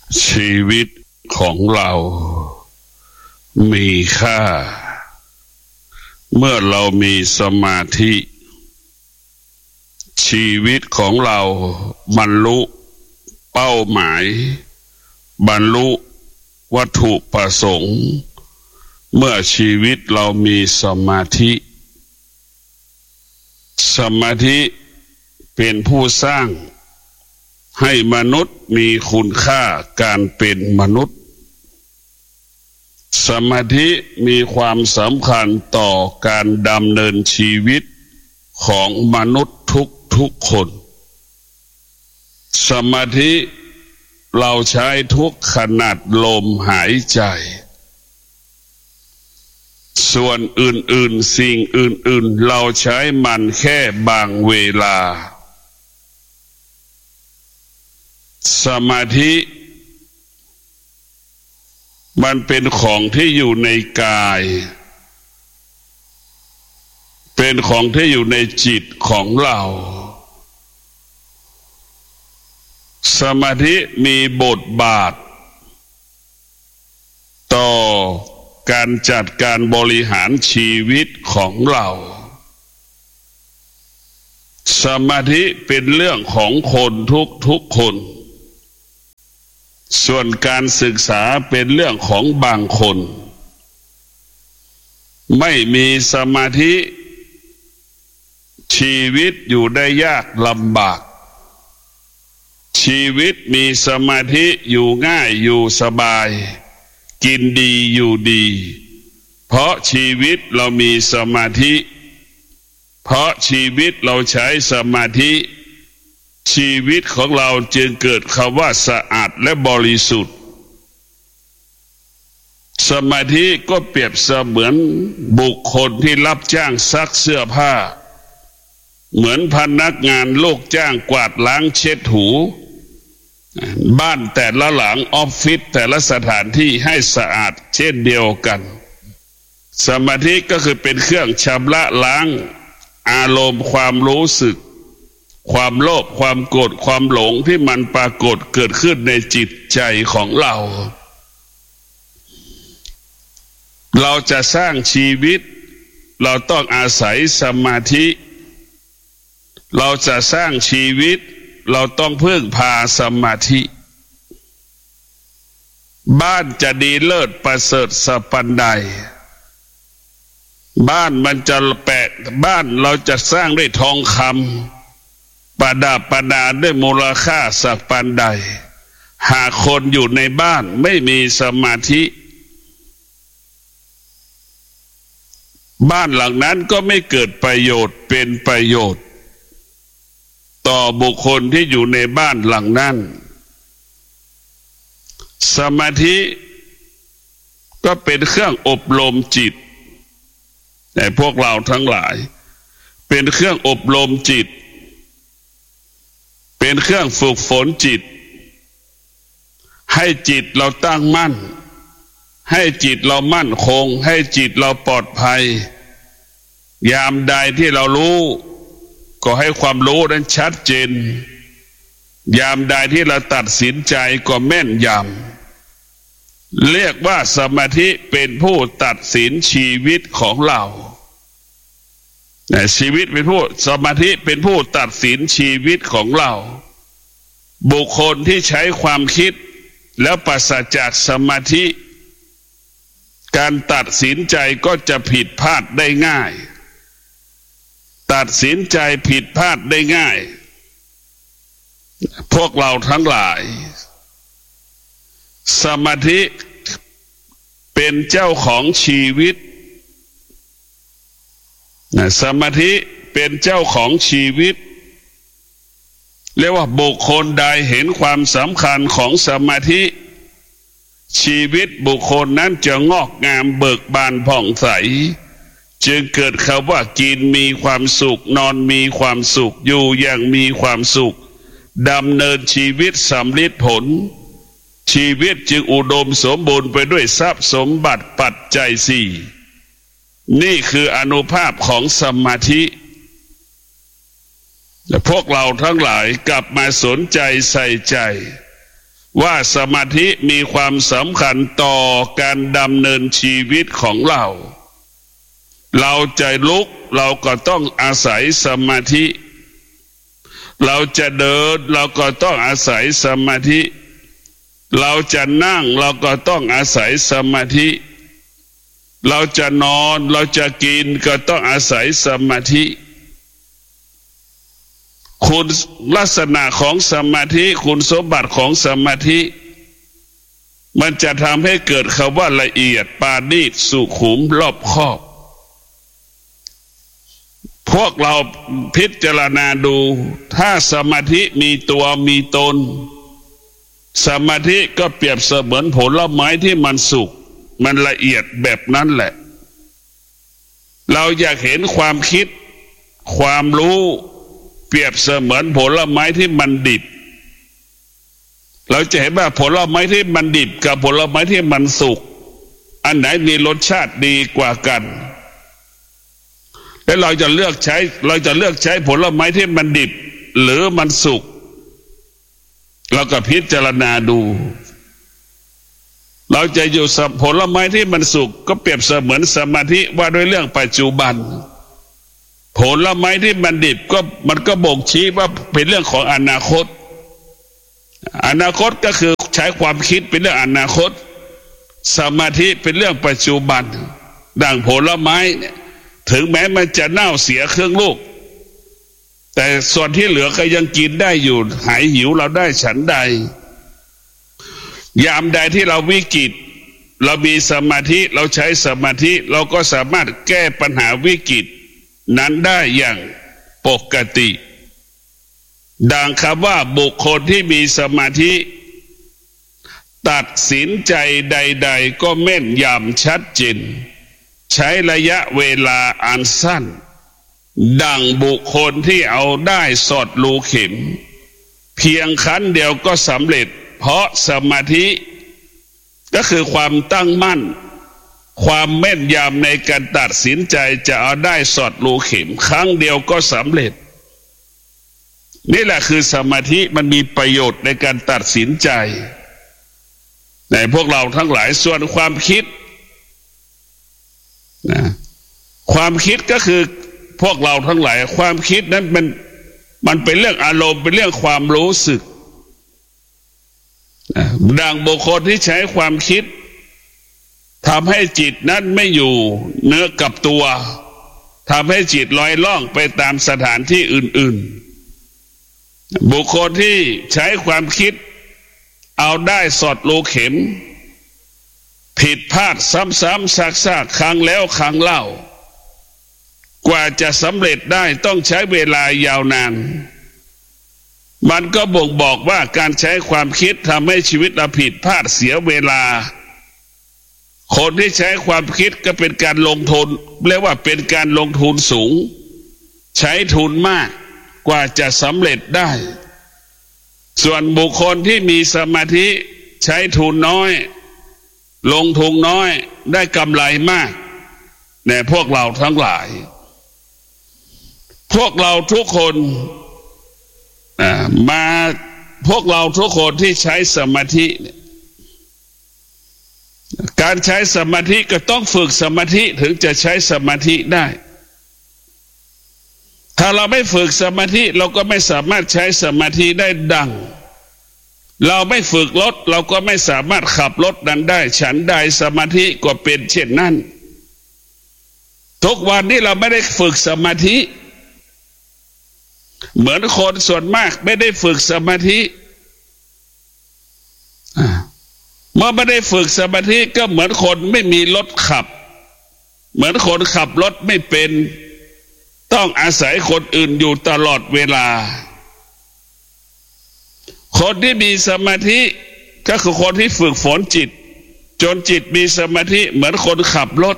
ชีวิตของเรามีค่าเมื่อเรามีสมาธิชีวิตของเราบรรลุเป้าหมายบรรลุวัตถุประสงค์เมื่อชีวิตเรามีสมาธิสมาธิเป็นผู้สร้างให้มนุษย์มีคุณค่าการเป็นมนุษย์สมาธิมีความสำคัญต่อการดำเนินชีวิตของมนุษย์ทุกคนสมาธิเราใช้ทุกขนาดลมหายใจส่วนอื่นๆสิ่งอื่นๆเราใช้มันแค่บางเวลาสมาธิมันเป็นของที่อยู่ในกายเป็นของที่อยู่ในจิตของเราสมาธิมีบทบาทต่อการจัดการบริหารชีวิตของเราสมาธิเป็นเรื่องของคนทุกคนส่วนการศึกษาเป็นเรื่องของบางคนไม่มีสมาธิชีวิตอยู่ได้ยากลำบากชีวิตมีสมาธิอยู่ง่ายอยู่สบายกินดีอยู่ดีเพราะชีวิตเรามีสมาธิเพราะชีวิตเราใช้สมาธิชีวิตของเราจึงเกิดคำว่าสะอาดและบริสุทธิ์สมาธิก็เปรียบเสมือนบุคคลที่รับจ้างซักเสื้อผ้าเหมือนพนักงานลูกจ้างกวาดล้างเช็ดถูบ้านแต่ละหลังออฟฟิศแต่ละสถานที่ให้สะอาดเช่นเดียวกันสมาธิก็คือเป็นเครื่องชำระล้างอารมณ์ความรู้สึกความโลภความโกรธความหลงที่มันปรากฏเกิดขึ้นในจิตใจของเราเราจะสร้างชีวิตเราต้องอาศัยสมาธิเราจะสร้างชีวิตเราต้องพึ่งพาสมาธิบ้านจะดีเลิศประเสริฐสัปปันใดบ้านมันจะแปะบ้านเราจะสร้างด้วยทองคำประดับประดาด้วยมูลค่าสักปานใดหากคนอยู่ในบ้านไม่มีสมาธิบ้านหลังนั้นก็ไม่เกิดประโยชน์เป็นประโยชน์ต่อบุคคลที่อยู่ในบ้านหลังนั้นสมาธิก็เป็นเครื่องอบรมจิตแต่พวกเราทั้งหลายเป็นเครื่องอบรมจิตเป็นเครื่องฝึกฝนจิตให้จิตเราตั้งมั่นให้จิตเรามั่นคงให้จิตเราปลอดภัยยามใดที่เรารู้ก็ให้ความรู้นั้นชัดเจนยามใดที่เราตัดสินใจก็แม่นยำเรียกว่าสมาธิเป็นผู้ตัดสินชีวิตของเราชีวิตเป็นผู้สมาธิเป็นผู้ตัดสินชีวิตของเราบุคคลที่ใช้ความคิดแล้วปราศจากสมาธิการตัดสินใจก็จะผิดพลาดได้ง่ายตัดสินใจผิดพลาดได้ง่ายพวกเราทั้งหลายสมาธิเป็นเจ้าของชีวิตสมาธิเป็นเจ้าของชีวิตเรียกว่าบุคคลใดเห็นความสำคัญของสมาธิชีวิตบุคคลนั้นจะงอกงามเบิกบานผ่องใสจึงเกิดคำว่ากินมีความสุขนอนมีความสุขอยู่อย่างมีความสุขดำเนินชีวิตสำลิดผลชีวิตจึงอุดมสมบูรณ์ไปด้วยทรัพย์สมบัติปัจจัยสี่นี่คืออานุภาพของสมาธิและพวกเราทั้งหลายกลับมาสนใจใส่ใจว่าสมาธิมีความสำคัญต่อการดำเนินชีวิตของเราเราจะลุกเราก็ต้องอาศัยสมาธิเราจะเดินเราก็ต้องอาศัยสมาธิเราจะนั่งเราก็ต้องอาศัยสมาธิเราจะนอนเราจะกินก็ต้องอาศัยสมาธิคุณลักษณะของสมาธิคุณสมบัติของสมาธิมันจะทำให้เกิดคำว่าละเอียดปาณีตสุขุมรอบคอบพวกเราพิจารณาดูถ้าสมาธิมีตัวมีตนสมาธิก็เปรียบเสมือนผลไม้ที่มันสุกมันละเอียดแบบนั้นแหละเราอยากเห็นความคิดความรู้เปรียบเสมือนผลไม้ที่มันดิบเราจะเห็นว่าผลไม้ที่มันดิบกับผลไม้ที่มันสุกอันไหนมีรสชาติดีกว่ากันแล้วเราจะเลือกใช้ผลไม้ที่มันดิบหรือมันสุกเราก็พิจารณาดูเราจะอยู่กับผลไม้ที่มันสุกก็เปรียบเสมือนสมาธิว่าด้วยเรื่องปัจจุบันผลไม้ที่มันดิบมันก็บ่งชี้ว่าเป็นเรื่องของอนาคตก็คือใช้ความคิดเป็นเรื่องอนาคตสมาธิเป็นเรื่องปัจจุบันดังผลไม้เนี่ยถึงแม้มันจะเน่าเสียครึ่งลูกแต่ส่วนที่เหลือก็ยังกินได้อยู่หายหิวเราได้ฉันใดยามใดที่เราวิกฤตเรามีสมาธิเราใช้สมาธิเราก็สามารถแก้ปัญหาวิกฤตนั้นได้อย่างปกติดังคำว่าบุคคลที่มีสมาธิตัดสินใจใดๆก็แม่นยำชัดเจนใช้ระยะเวลาอันสั้นดังบุคคลที่เอาได้สอดรูเข็มเพียงครั้งเดียวก็สำเร็จเพราะสมาธิก็คือความตั้งมั่นความแม่นยำในการตัดสินใจจะเอาได้สอดรูเข็มครั้งเดียวก็สำเร็จนี่แหละคือสมาธิมันมีประโยชน์ในการตัดสินใจในพวกเราทั้งหลายส่วนความคิดนะความคิดก็คือพวกเราทั้งหลายความคิดนั้นมันเป็นเรื่องอารมณ์เป็นเรื่องความรู้สึกดังบุคคลที่ใช้ความคิดทำให้จิตนั้นไม่อยู่เนื้อกับตัวทำให้จิตลอยล่องไปตามสถานที่อื่นๆบุคคลที่ใช้ความคิดเอาได้สอดรูเข็มผิดพลาดซ้ำๆซากๆครั้งแล้วครั้งเล่ากว่าจะสำเร็จได้ต้องใช้เวลายาวนานมันก็บ่งบอกว่าการใช้ความคิดทำให้ชีวิตเราผิดพลาดเสียเวลาคนที่ใช้ความคิดก็เป็นการลงทุนเรียกว่าเป็นการลงทุนสูงใช้ทุนมากกว่าจะสำเร็จได้ส่วนบุคคลที่มีสมาธิใช้ทุนน้อยลงทุนน้อยได้กำไรมากแต่พวกเราทั้งหลายพวกเราทุกคนพวกเราทุกคนที่ใช้สมาธิการใช้สมาธิก็ต้องฝึกสมาธิถึงจะใช้สมาธิได้ถ้าเราไม่ฝึกสมาธิเราก็ไม่สามารถใช้สมาธิได้ดังเราไม่ฝึกรถเราก็ไม่สามารถขับรถนั้นได้ฉันใดสมาธิก็เป็นเช่นนั้นทุกวันนี้เราไม่ได้ฝึกสมาธิเหมือนคนส่วนมากไม่ได้ฝึกสมาธิเมื่อไม่ได้ฝึกสมาธิก็เหมือนคนไม่มีรถขับเหมือนคนขับรถไม่เป็นต้องอาศัยคนอื่นอยู่ตลอดเวลาคนที่มีสมาธิก็คือคนที่ฝึกฝนจิตจนจิตมีสมาธิเหมือนคนขับรถ